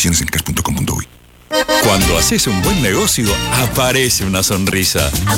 Condiciones en cash.com.uy. Cuando haces un buen negocio, aparece una sonrisa.